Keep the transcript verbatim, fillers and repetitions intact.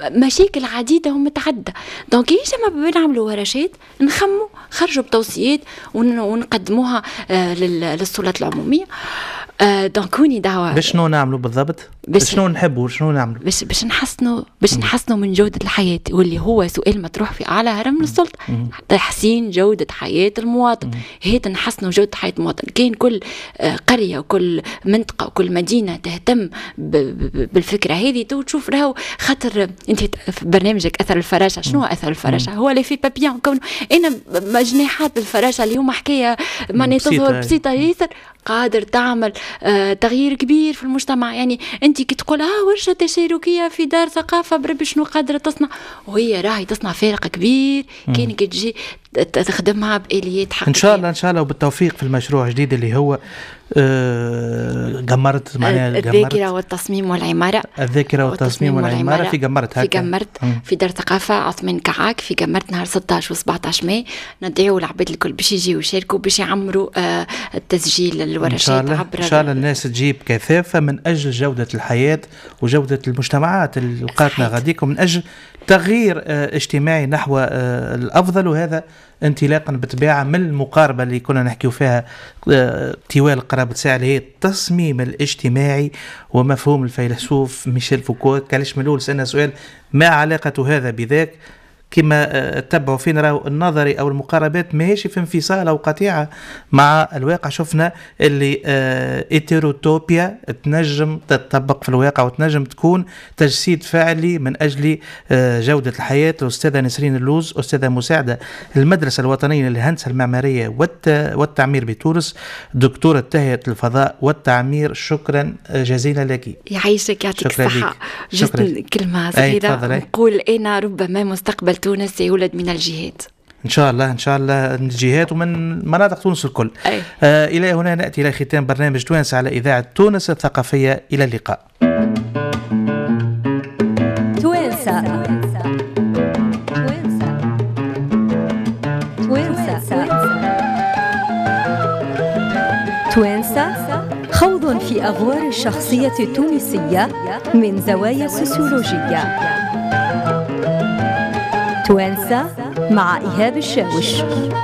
مشاكل عديدة ومتعدة. دونك يجب بنعملوا ورشات نخموا خرجوا بتوصيات ونقدموها للسلطات العمومية. دونك هوني دعوة باش شنو نعملوا بالضبط؟ باش شنو نحبوا شنو نعملوا؟ باش باش نحسنوا باش نحسنوا من جودة الحياة، واللي هو سؤال مطروح في أعلى هرم من السلطة، تحسين جودة حياة المواطن. هي نحسنوا جودة حياة المواطن. كان كل قرية وكل منطقة وكل مدينة تهتم بالفكرة هذه تشوف راهو. خاطر انت في برنامجك أثر الفراشة، شنو أثر الفراشة؟ هو اللي في بابيون. كون أنا مجناحات الفراشة اللي هما حكاية معناها تظهر بسيطة ياسر قادر تعمل آه تغيير كبير في المجتمع. يعني انت كي تقول اه ورشة تشاركية في دار ثقافة بربي شنو قادرة تصنع، وهي راهي تصنع فارق كبير كان كي تجي تخدمها بآليات حقيقية. ان شاء الله ان شاء الله وبالتوفيق في المشروع الجديد اللي هو آه جمرت معناها الذاكرة والتصميم والعمارة. الذاكرة والتصميم والعمارة في جمرت في جمرت في دار ثقافة عثمان كعاك في جمرت نهار ستة عشر وسبعة ماي. ندعيو العباد الكل باش يجيو يشاركوا باش يعمروا آه التسجيل الورشات. إن شاء الله إن شاء الله الناس تجيب كثافة من أجل جودة الحياة وجودة المجتمعات اللي لقاتنا غاديك، ومن أجل تغيير آه اجتماعي نحو آه الأفضل. وهذا انطلاقا بطبيعة من المقاربة اللي كنا نحكيو فيها آه طوال قرابة ساعة، اللي هي التصميم الاجتماعي ومفهوم الفيلسوف ميشيل فوكو. كالش من الأول سألنا سؤال ما علاقة هذا بذاك، كما تتبعوا فينا راهو النظري او المقاربات ماهيش في انفصال او قطيعه مع الواقع. شفنا اللي ايتيروتوبيا تنجم تطبق في الواقع وتنجم تكون تجسيد فعلي من اجل جوده الحياه. الاستاذه نسرين اللوز، استاذه مساعده المدرسه الوطنيه للهندسه المعماريه والتعمير بتونس، دكتوره تهيئه الفضاء والتعمير، شكرا جزيلا لك. يعيشك يعطيك الصحه. جست كلمه صغيره نقول انا ربما مستقبل تونس يولد من الجهات. إن شاء الله إن شاء الله من الجهات ومن مناطق تونس الكل. آه إلى هنا نأتي إلى ختام برنامج توانسة على إذاعة تونس الثقافية. إلى اللقاء. توانسة توانسة خوض في أغوار الشخصية التونسية من زوايا سوسيولوجية. توانسة مع إيهاب الشاوش.